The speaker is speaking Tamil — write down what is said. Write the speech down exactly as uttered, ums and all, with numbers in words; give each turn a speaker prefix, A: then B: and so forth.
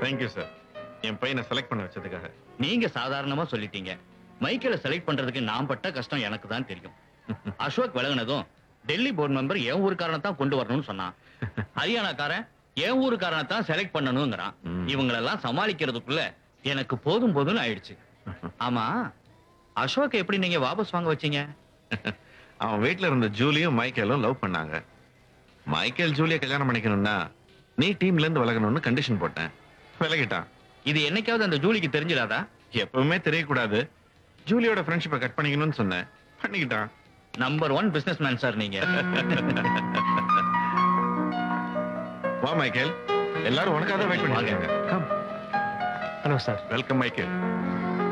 A: தேங்க்யூ சார், என் பையனை செலக்ட் பண்ண வச்சதுக்காக.
B: நீங்க சாதாரணமா சொல்லிட்டீங்க. மைக்கேல செலக்ட் பண்றதுக்கு நான் பட்ட கஷ்டம் எனக்கு தான் தெரியும். அசோக் விலகுனதும் டெல்லி போர்டு மெம்பர் என் ஊருக்காரனை தான் கொண்டு வரணும்னு சொன்னான். ஹரியானாக்காரன் என் ஊருக்காரனை தான் செலக்ட் பண்ணணுங்கிறான். இவங்களெல்லாம் சமாளிக்கிறதுக்குள்ள எனக்கு போதும் போதும்னு ஆயிடுச்சு. ஆமா, அசோக் எப்படி நீங்க வாபஸ் வாங்க வச்சீங்க?
A: அவன் வீட்டுல இருந்த ஜூலியும் மைக்கேலும் லவ் பண்ணாங்க. மைக்கேல் ஜூலியை கல்யாணம் பண்ணிக்கணும்னா நீ டீம்ல இருந்து விலகணும்னு கண்டிஷன் போட்டேன். விலகிட்டான்.
B: இது என்னைக்காவது அந்த ஜூலிக்கு தெரிஞ்சிடாதா?
A: எப்பவுமே தெரியக்கூடாது. ஜூலியோட ஃப்ரெண்ட்ஷிப்பை கட் பண்ணிக்கணும்னு சொன்னேன், பண்ணிக்கிட்டான்.
B: Number one business man sir நீங்க.
A: வா மைக்கேல், எல்லாரும் உனக்காக தான் வெயிட் பண்ணிருக்காங்க. Come.
C: Hello sir.
A: Welcome Michael.